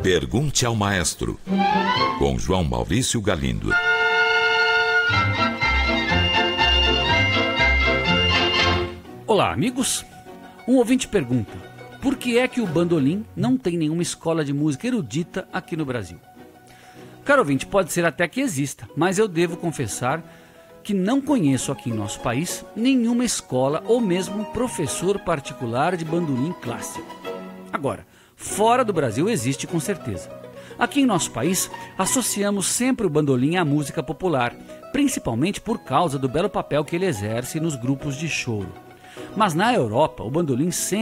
Pergunte ao Maestro, com João Maurício Galindo. Olá, amigos. Um ouvinte pergunta: por que é que o bandolim não tem nenhuma escola de música erudita aqui no Brasil? Caro ouvinte, pode ser até que exista, mas eu devo confessar que não conheço aqui em nosso país nenhuma escola ou mesmo professor particular de bandolim clássico. Agora, fora do Brasil existe com certeza. Aqui em nosso país, associamos sempre o bandolim à música popular, principalmente por causa do belo papel que ele exerce nos grupos de choro. Mas na Europa, o bandolim sempre